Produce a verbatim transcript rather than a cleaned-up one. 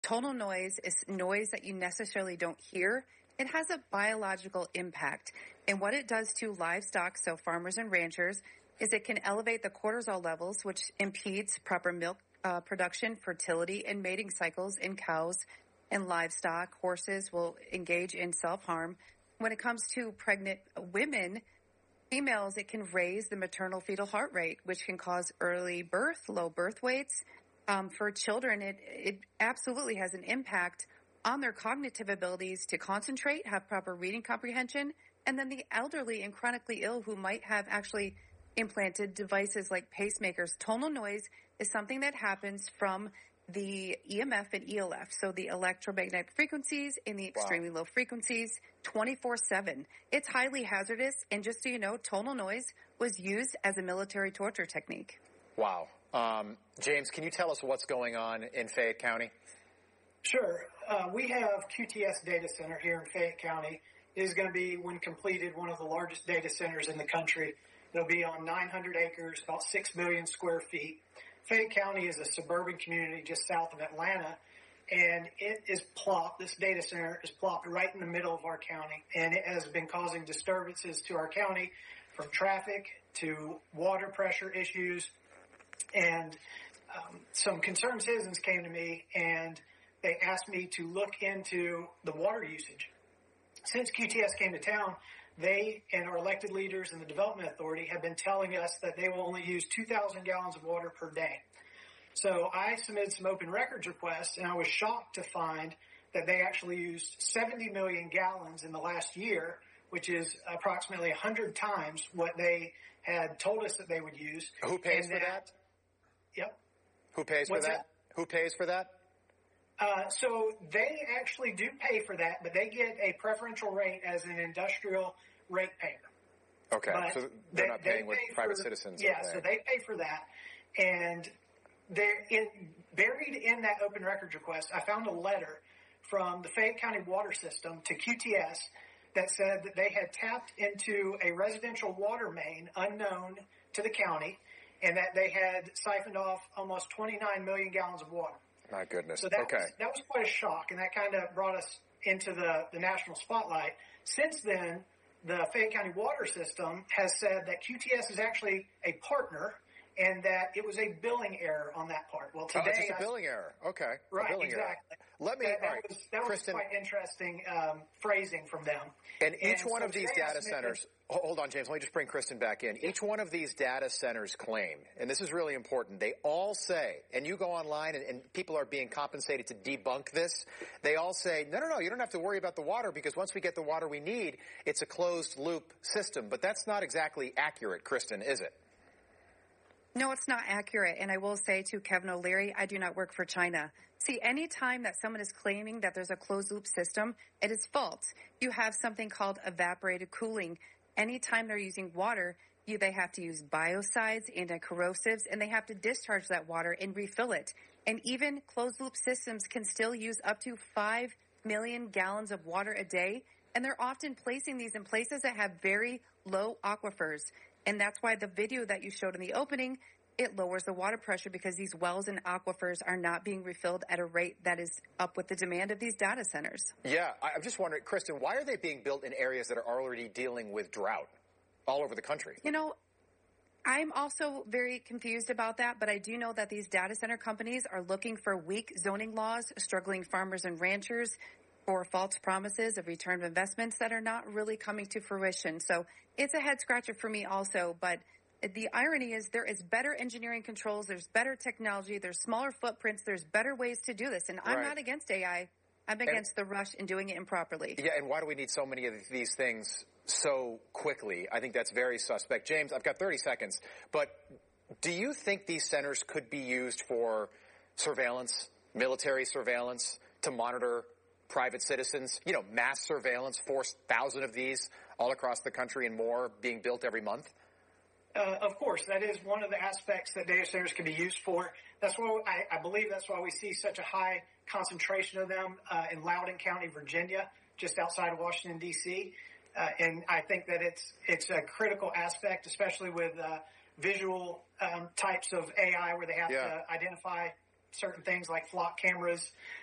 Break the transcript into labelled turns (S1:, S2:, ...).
S1: Tonal noise is noise that you necessarily don't hear. It has a biological impact. And what it does to livestock, so farmers and ranchers, is it can elevate the cortisol levels, which impedes proper milk uh, production, fertility, and mating cycles in cows and livestock. Horses will engage in self-harm. When it comes to pregnant women, females, it can raise the maternal fetal heart rate, which can cause early birth, low birth weights. Um, for children, it, it absolutely has an impact on their cognitive abilities to concentrate, have proper reading comprehension, and then the elderly and chronically ill who might have actually implanted devices like pacemakers. Tonal noise is something that happens from the E M F and E L F, so the electromagnetic frequencies and the extremely wow. low frequencies, twenty-four seven. It's highly hazardous, and just so you know, tonal noise was used as a military torture technique.
S2: Wow. Um, James, can you tell us what's going on in Fayette County?
S3: Sure. Uh, we have Q T S Data Center here in Fayette County. It is going to be, when completed, one of the largest data centers in the country. It'll be on nine hundred acres, about six million square feet. Fayette County is a suburban community just south of Atlanta, and it is plopped, this data center is plopped right in the middle of our county, and it has been causing disturbances to our county from traffic to water pressure issues. And um, some concerned citizens came to me, and they asked me to look into the water usage. Since Q T S came to town, they and our elected leaders and the Development Authority have been telling us that they will only use two thousand gallons of water per day. So I submitted some open records requests, and I was shocked to find that they actually used seventy million gallons in the last year, which is approximately one hundred times what they had told us that they would use.
S2: Who pays and for that, that?
S3: Yep.
S2: Who pays
S3: What's
S2: for that? that? Who pays for that?
S3: Uh, so they actually do pay for that, but they get a preferential rate as an industrial ratepayer.
S2: Okay,
S3: but
S2: so they're
S3: they,
S2: not paying what private
S3: for,
S2: citizens
S3: yeah,
S2: are paying.
S3: So they pay for that. And they're in, buried in that open records request, I found a letter from the Fayette County Water System to Q T S that said that they had tapped into a residential water main unknown to the county, and that they had siphoned off almost twenty-nine million gallons of water.
S2: My goodness.
S3: So that
S2: okay.
S3: was, that was quite a shock, and that kind of brought us into the, the national spotlight. Since then, the Fayette County Water System has said that Q T S is actually a partner and that it was a billing error on that part. Well, today...
S2: Oh, it's just a billing I, error. Okay.
S3: Right,
S2: billing
S3: exactly.
S2: Error. Let me...
S3: That, that,
S2: right.
S3: was, that
S2: Kristen,
S3: was quite interesting um, phrasing from them.
S2: And each
S3: and
S2: one
S3: so
S2: of these data centers... Hold on, James. Let me just bring Kristen back in. Each one of these data centers claim, and this is really important, they all say, and you go online and, and people are being compensated to debunk this, they all say, no, no, no, you don't have to worry about the water because once we get the water we need, it's a closed loop system. But that's not exactly accurate, Kristen, is it?
S1: No, it's not accurate. And I will say to Kevin O'Leary, I do not work for China. See, any time that someone is claiming that there's a closed loop system, it is false. You have something called evaporated cooling. Anytime they're using water, you, they have to use biocides, anti-corrosives, and they have to discharge that water and refill it. And even closed-loop systems can still use up to five million gallons of water a day, and they're often placing these in places that have very low aquifers. And that's why the video that you showed in the opening, it lowers the water pressure because these wells and aquifers are not being refilled at a rate that is up with the demand of these data centers.
S2: Yeah, I'm just wondering, Kristen, why are they being built in areas that are already dealing with drought all over the country?
S1: You know, I'm also very confused about that, but I do know that these data center companies are looking for weak zoning laws, struggling farmers and ranchers, or false promises of return of investments that are not really coming to fruition. So it's a head scratcher for me also, but the irony is there is better engineering controls, there's better technology, there's smaller footprints, there's better ways to do this. And I'm right. not against A I. I'm against and, the rush in doing it improperly.
S2: Yeah, and why do we need so many of these things so quickly? I think that's very suspect. James, I've got thirty seconds, but do you think these centers could be used for surveillance, military surveillance, to monitor private citizens? You know, mass surveillance, four thousand of these all across the country and more being built every month?
S3: Uh, of course, that is one of the aspects that data centers can be used for. That's why I, I believe that's why we see such a high concentration of them uh, in Loudoun County, Virginia, just outside of Washington, D C. Uh, and I think that it's it's a critical aspect, especially with uh, visual um, types of A I where they have yeah. to identify certain things like flock cameras.